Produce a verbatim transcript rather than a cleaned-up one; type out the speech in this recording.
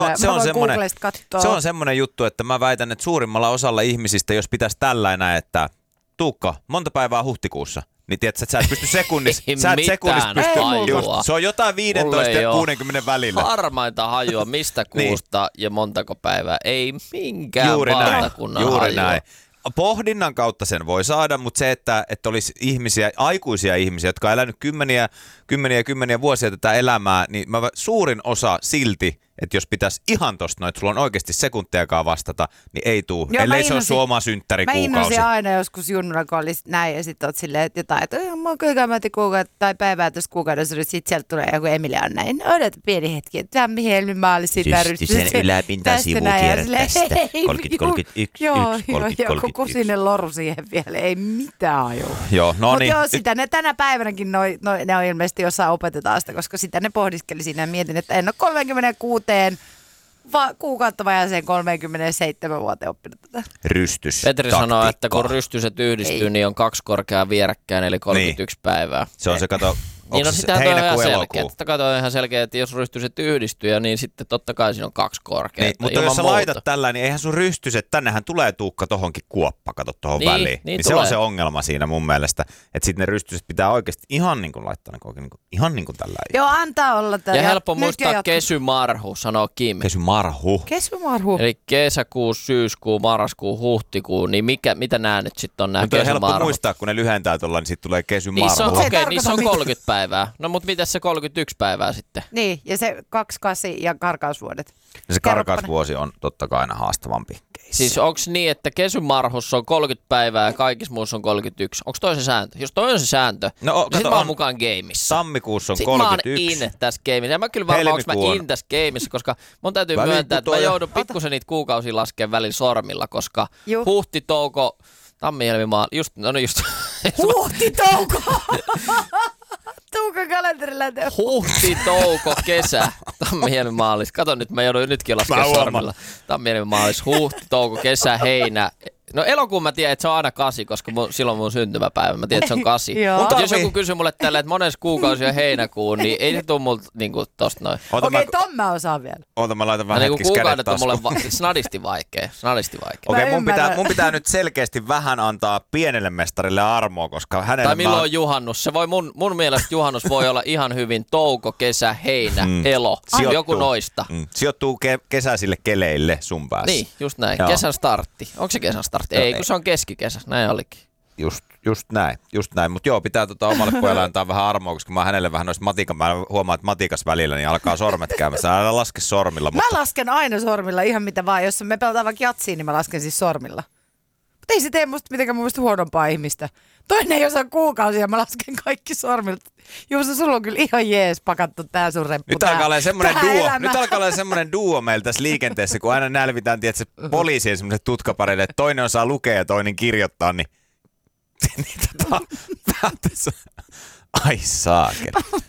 se, on semmoinen, se on semmoinen juttu, että mä väitän, että suurimmalla osalla ihmisistä, jos pitäisi tällainen, että Tuukka, monta päivää huhtikuussa, niin tiedätkö, että sä et pysty sekunnissa, sä et sekunnissa pysty, just, se on jotain viisitoista ja kuusikymmentä välillä. Harmainta hajua, mistä kuusta niin. Ja montako päivää, ei minkään juuri valtakunnan näin, juuri hajua. Näin. Pohdinnan kautta sen voi saada, mutta se, että, että olisi ihmisiä, aikuisia ihmisiä, jotka on elänyt kymmeniä, kymmeniä, kymmeniä vuosia tätä elämää, niin mä, suurin osa silti, että jos pitäisi ihan tosta noin, että sulla on oikeasti sekuntiakaan vastata, niin ei tuu, joo, ellei se ole sun oma synttärikuukausi. Mä innosin aina joskus junnuna, kun olisi näin, ja sitten oot silleen, että jotain, että mä oon kuinka mä kuukautta tai päivää tuossa kuukaudessa, ja sitten sieltä tulee joku Emilia on näin, no odota pieni hetki, että tämä mihin mä olisin tärjystä. Systisen yläpinta sivu kierrä tästä, kolmekymmentä kolmekymmentäyksi, joo, kolmekymmentä kolmekymmentäyksi. Joo, joku kusinen loru siihen vielä, ei mitään ajoa. Joo, no niin. Mutta joo, sitä ne tänä päivänäkin, noi, noi, ne on ilmeisesti jossain opetetaan sitä, koska sitä ne pohdiskeli siinä ja mietin, että en ole kolmekymmentäkuusi Va- kuukautta vajaaseen kolmekymmentäseitsemän vuoteen oppinut tätä. Rystys. Petri sanoo, että kun rystyset yhdistyy, ei. Niin on kaksi korkeaa vierekkäin, eli kolmekymmentäyksi niin. päivää. Se on se, kato, niin no sitä on ihan selkeä. Totta kai on ihan selkeä, että jos rystyset yhdistyy, niin sitten totta kai siinä on kaksi korkeaa. Niin, mutta jos sä muuta. laitat tällä, niin eihän sun rystyset, tännehän tulee Tuukka tohonkin kuoppa, kato tohon niin, väliin. Niin, niin se on se ongelma siinä mun mielestä, että sitten ne rystyset pitää oikeasti ihan niin kuin laittaa, niin kuin, ihan niin kuin tällä. Joo, antaa olla tällä. Ja helppo muistaa kesymarhu, sanoo Kim. Kesymarhu. Kesymarhu. Eli kesäkuu, syyskuu, marraskuu, huhtikuu, niin mikä, mitä nämä nyt sitten on nämä kesymarhut? Mutta on helppo muistaa, kun ne lyhentää tuolla, niin sitten tulee kesymarhu. Niissä on, okei, niissä on kolmekymmentä päivää. No mutta mitäs se kolmekymmentäyksi päivää sitten? Niin, ja se kaksikymmentäkahdeksan ja karkausvuodet. Ja se karkausvuosi on totta kai aina haastavampi. Siis onko niin, että kesymarhussa on kolmekymmentä päivää ja kaikissa muussa on kolmekymmentäyksi? Onko toi se sääntö? Jos toi on se sääntö, no, niin sit mä oon mukaan gameissa. Tammikuussa on sit kolmekymmentäyksi. Sit mä oon in tässä gameissa. Ja mä kyllä varmaan, onko mä in tässä gameissa, koska mun täytyy Väliin myöntää, että mä joudun pikkusen niitä kuukausia laskemaan välillä sormilla, koska Juh. huhti, touko, tammi, helmi, maa, just, no just. Huhti, touko! Tuukan kalenterilla. Huhti, touko, kesä, tammi, helmi, maalis. Kato nyt, mä joudun nytkin laskemaan sormilla. Tammi, helmi, maalis, huhti, touko, kesä, heinä. No elokuun mä tiedän, että se on aina kasi, koska mun, silloin mun syntymäpäivä. Mä tiedän, että se on kasi. Mutta jos joku kysyy mulle tällä, että monessa kuukausi on heinäkuun, niin ei se tule multa niinku tosta noin. Okei, okay, ton mä osaan vielä. Oota, mä laitan vähän no, hetkis kädet taskuun. Kuukaudet on mulle va- snadisti vaikea. Snadisti vaikea. Okei, okay, mun, pitää, mun pitää nyt selkeästi vähän antaa pienelle mestarille armoa, koska hänelle tai milloin mä... on juhannus? Se voi mun, mun mielestä juhannus voi olla ihan hyvin touko, kesä, heinä, mm. elo. Sijoittuu. Joku noista. Mm. Sijoittuu ke- kesäisille keleille sun päässä. Niin, just näin. Joo. Kesän startti. Onko se kesän startti? Ei, ei, kun se on keskikesä. Näin olikin. Just, just näin, just näin. Mutta joo, pitää tota omalle pojalle antaa vähän armoa, koska mä hänelle vähän noista matikan, mä huomaan, että matikas välillä, niin alkaa sormet käymään. Älä laske sormilla. Mutta... Mä lasken aina sormilla ihan mitä vaan. Jos me pelataan vaikka jatsiin, niin mä lasken siis sormilla. Mutta ei se tee musta mitenkään mun mielestä huonompaa ihmistä. Toinen ei osaa kuukausia, mä lasken kaikki sormilta. Juuso, sulla on kyllä ihan jees pakattu tää sun reppu. Nyt alkaa olla semmonen duo, nyt alkaa olla semmonen duo meillä tässä liikenteessä, kun aina nälvitään, tiedätkö, poliisien semmoiset tutkapareille, että toinen osaa lukea ja toinen kirjoittaa, niin... niin tota, ai saakeli.